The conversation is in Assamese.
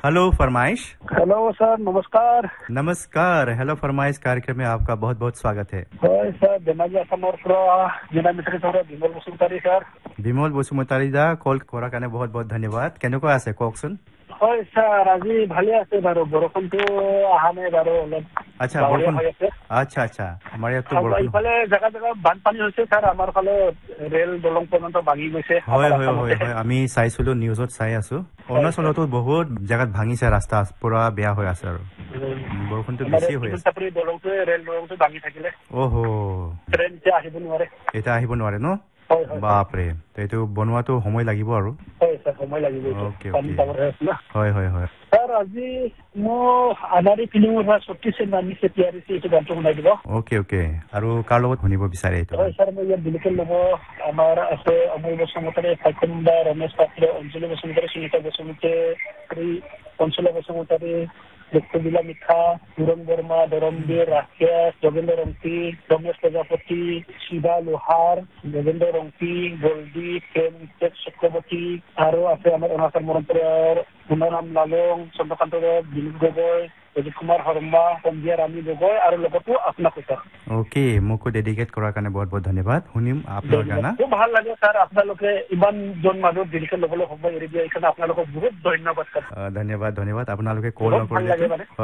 हेलो फरमाइश। हेलो सर, नमस्कार। नमस्कार। हेलो फरमाइश कार्यक्रम में आपका बहुत बहुत स्वागत है। सर धेमाजी आसाমৰ পৰা জিলা মিত্ৰী বিমল বসুমতাৰী ছাৰ। বিমল বসুমতাৰী দা কল কৰাৰ কাৰণে বহুত বহুত ধন্যবাদ। কেনেকুৱা আছে কওকচোন? হয় ছাৰ, আজি ভালে আছে বাৰু, বৰষুণটো অহা নাই বাৰু, অলপ আচ্ছা ডাৱৰীয়া বৰষুণ। হৈ আছে। আচ্ছা আচ্ছা, আমাৰ ইয়াতো বৰষুণ। ইফালে জেগা জেগা বানপানী হৈছে ছাৰ, আমাৰ ফালে ৰেল দলং পৰ্যন্ত ভাঙি গৈছে। হয় হয় হয় হয়, আমি চাইছিলো নিউজত চাই আছো। অৰুণাচলতো বহুত জেগাত ভাঙিছে, ৰাস্তা পুৰা বেয়া হৈ আছে আৰু বৰষুণটো বেছি হৈ আছে। ৰেল দলংটো ভাঙি থাকিলে অহ, ট্ৰেইন এতিয়া আহিব নোৱাৰে। এতিয়া আহিব নোৱাৰে ন? হয় হয় বাপৰে, এইটো বনোৱাটো সময় লাগিব আৰু। হয় ছাৰ, সময় লাগিব। অকে পানী অকে, ডাঙৰ হৈ আছে না। হয় হয় হয়। ছাৰ আজি মই আধাৰি ফিল্মৰ পৰা সত্যি সেন নামি চেতিয়াৰিছি এইটো গানটো শুনাই দিব। অকে অকে, আৰু কাৰ লগত শুনিব বিচাৰে এইটো? হয় ছাৰ, মই ইয়াত বিলিকেল ল'ব। আমাৰ আছে অমল বসুমতাৰী, ফাইকুন্দা, ৰমেশ পাত্ৰ, অঞ্জলি বসুমতাৰী, সুনীতা বসুমতাৰী, পঞ্চলা বসুমতাৰী, লক্ষ্মীবিলা মিঠা, পুৰণ বৰ্মা, ধৰমবীৰ, ৰাকেশ, যোগেন্দ্ৰ ৰংপী, ৰমেশ প্ৰজাপতি, শিৱা লোহাৰ, যোগেন্দ্ৰ ৰংপী, গল্ডী, প্ৰেম চক্ৰৱৰ্তী, আৰু আছে আমাৰ অৰুণাচল পৰম্পৰাৰ গুণৰাম লালং, চন্দ্ৰকান্ত দেৱ, দিলীপ গগৈ, অজিত কুমাৰ শৰ্মা, সন্ধিয়া ৰাণী গগৈ, আৰু লগতো আপোনাক কৈছা। অকে, মোকো ডেডিকেট কৰাৰ কাৰণে বহুত বহুত ধন্যবাদ। শুনিম আপোনাৰ গানা। খুব ভাল লাগে ছাৰ, আপোনালোকে ইমানজন মানুহ ডেডিকেট ল'বলৈ সময় এৰি দিয়ে, এইকাৰণে আপোনালোকক বহুত ধন্যবাদ ছাৰ। ধন্যবাদ ধন্যবাদ, আপোনালোকে কল বহুত ভাল লাগে নকৰিলে। মানে।